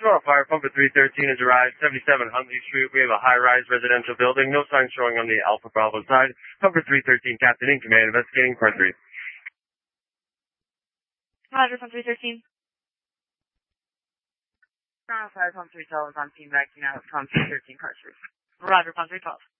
Toronto Fire, Pump at 313 has arrived, 77 Huntley Street. We have a high-rise residential building. No signs showing on the Alpha Bravo side. Pump at 313, Captain in command, investigating part 3. Roger, Pump 313. Toronto Fire, Pump 312 is on scene, backing out, Pump 313, car 3. Roger, Pump 312.